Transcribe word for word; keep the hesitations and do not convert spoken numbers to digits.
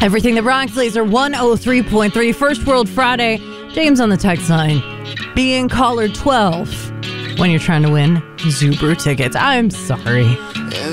Everything that rocks, Laser one oh three point three. First World Friday. James on the text line. Being caller twelve when you're trying to win Zuber tickets. I'm sorry.